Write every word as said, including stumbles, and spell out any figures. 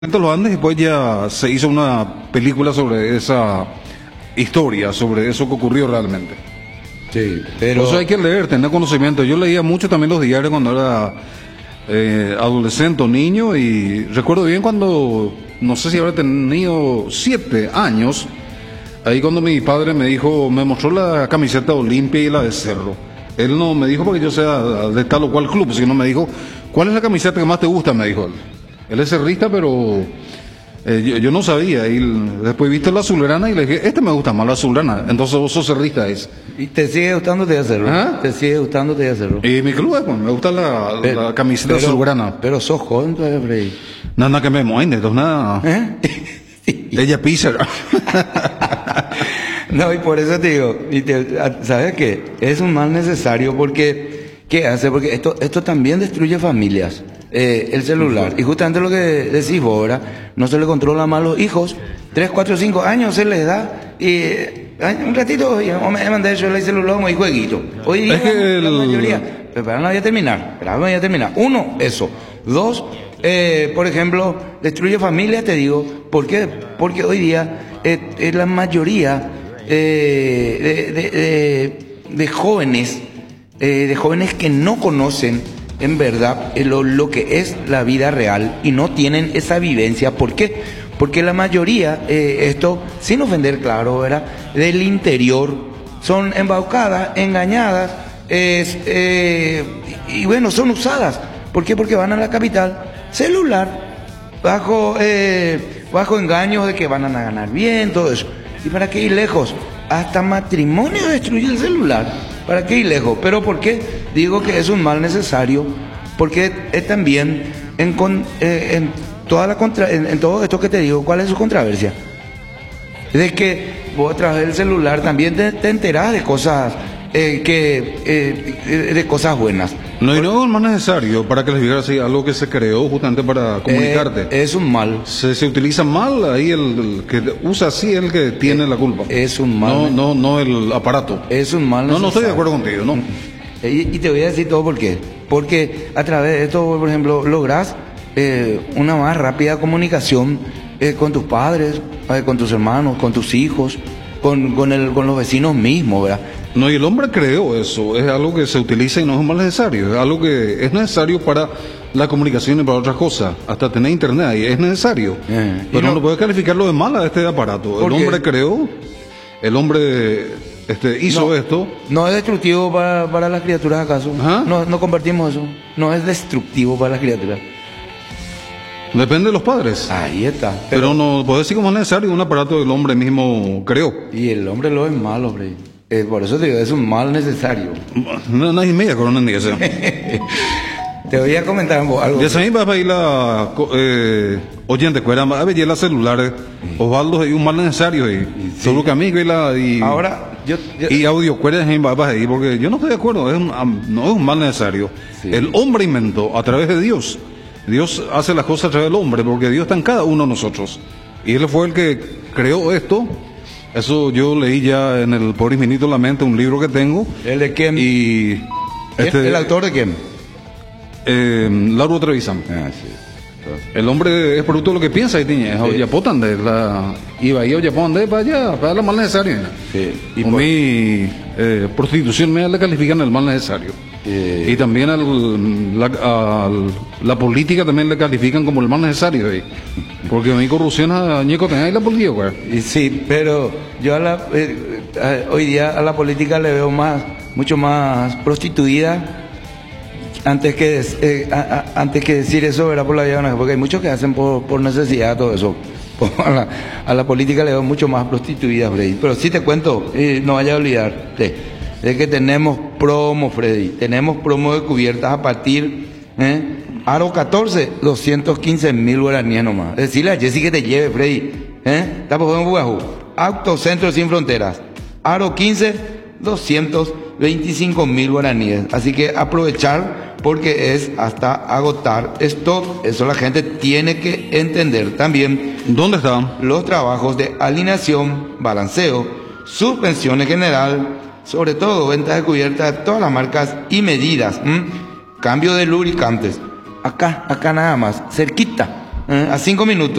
Los Andes, después ya se hizo una película sobre esa historia, sobre eso que ocurrió realmente. Sí, pero... Por eso hay que leer, tener conocimiento. Yo leía mucho también los diarios cuando era eh, adolescente o niño, y recuerdo bien cuando, no sé si habrá tenido siete años, ahí cuando mi padre me dijo, me mostró la camiseta de Olimpia y la de Cerro. Él no me dijo porque yo sea de tal o cual club, sino me dijo, ¿cuál es la camiseta que más te gusta? Me dijo él. Él es cerrista, pero eh, yo, yo no sabía. Y después viste la azulgrana y le dije, este me gusta más, la azulgrana. Entonces vos sos cerrista, es. ¿Y te sigue gustando de hacerlo? ¿Ah? ¿Te sigue gustando de hacerlo? Y mi club es, pues, me gusta la, Pero- la camiseta pero- azulgrana. Pero sos joven todavía, Freddy. Nada que me mueve, entonces nada. ¿Eh? Sí. Ella pisa. No, y por eso te digo, y te- ¿sabes qué? Es un mal necesario porque, ¿qué hace? Porque esto, esto también destruye familias, eh, el celular. Y justamente lo que decís vos, ¿verdad? No se le controla más a los hijos, tres, cuatro, cinco años se les da, y eh, un ratito, y me mandé yo el celular como jueguito. Hoy día Es que la, la el- mayoría, pero no voy a terminar, pero no voy a terminar. Uno, eso. Dos, eh, por ejemplo, destruye familias, te digo, ¿por qué? Porque hoy día eh, eh, la mayoría eh, de, de- de- de jóvenes, eh, de jóvenes que no conocen en verdad eh, lo, lo que es la vida real y no tienen esa vivencia. ¿Por qué? Porque la mayoría, eh, esto, sin ofender, claro, ¿verdad? Del interior, son embaucadas, engañadas, es, eh, y, y bueno, son usadas. ¿Por qué? Porque van a la capital, celular, bajo, eh, bajo engaños de que van a ganar bien, todo eso. ¿Y para qué ir lejos? Hasta matrimonio destruye el celular. ¿Para qué ir lejos? ¿Pero por qué? Digo que es un mal necesario, porque es también en, con, eh, en, toda la contra, en, en todo esto que te digo, ¿cuál es su controversia? De que vos a través del celular también te, te enterás de cosas, eh, que, eh, de cosas buenas. No, y no es más necesario para que les diga así, algo que se creó justamente para comunicarte. Eh, es un mal. Se, se utiliza mal, ahí el, el que usa así es el que tiene la culpa. Es un mal. No, no, no el aparato. Es un mal No, no estoy de necesario. acuerdo contigo, no. Y, y te voy a decir todo por qué. Porque a través de esto, por ejemplo, lográs eh, una más rápida comunicación eh, con tus padres, eh, con tus hermanos, con tus hijos, con, con, el, con los vecinos mismos, ¿verdad? No, y el hombre creó eso, es algo que se utiliza y no es más necesario, es algo que es necesario para la comunicación y para otras cosas, hasta tener internet ahí es necesario, Eh, y pero no, no- no puede calificarlo de mal a este aparato. ¿Por El qué? hombre creó, el hombre este, hizo No. esto. ¿No es destructivo para, para las criaturas acaso? Ajá. No, no compartimos eso. No es destructivo para las criaturas. Depende de los padres, Ahí está. pero no puede decir como es necesario un aparato que el hombre mismo creó. Y el hombre lo es malo, hombre. Eh, por eso te digo, es un mal necesario. No, nadie media corona ni ese. Te voy a comentar algo. De esa misma va a ir la co- eh, oyente, que era a ver, ya las celulares, Osvaldo, y un mal necesario, y solo que a mí, y la, y, Ahora, yo... yo- y audio, cuerdas en va a ir, porque yo no estoy de acuerdo, es un, am- no es un mal necesario. Sí. El hombre inventó a través de Dios. Dios hace las cosas a través del hombre, porque Dios está en cada uno de nosotros. Y Él fue el que creó esto. Eso yo leí ya en el Pobre Infinito de la Mente, un libro que tengo. ¿El de quién? Y ¿Quién? este, ¿El autor de quién? eh, Lauro Trevisan. Ah, sí. Entonces, El hombre es producto de lo que piensa y tiene. Es Oyapotan de la. Iba y Oyapotan de para allá, para lo mal necesario. sí. Y Y por por- mí, eh, prostitución me le califican el mal necesario. eh, Y también al- la, al- la política también le califican como el mal necesario. eh. Porque a mí corrupción a Ñeco tenga y la política, güey. y sí, pero yo a la, eh, a- hoy día a la política le veo más, mucho más prostituida antes que des- eh, a- a- antes que decir eso, ¿verdad? Por la vía, no, porque hay muchos que hacen por, por necesidad todo eso. A la, a la política le veo mucho más prostituida, Freddy. Pero sí te cuento, eh, no vaya a olvidar de, de que tenemos promo, Freddy. Tenemos promo de cubiertas a partir, ¿eh? Aro catorce, doscientos quince mil guaraníes nomás. Decirle a Jessy que te lleve, Freddy. ¿Eh? Estamos en Bugajú. Autocentro Sin Fronteras. Aro quince, doscientos veinticinco mil guaraníes. Así que aprovechar porque es hasta agotar stock. Eso la gente tiene que entender. También ¿Dónde está? los trabajos de alineación, balanceo, suspensión en general, sobre todo ventas de cubiertas de todas las marcas y medidas. ¿m? Cambio de lubricantes. Acá, acá nada más, cerquita. ¿eh? A cinco minutos.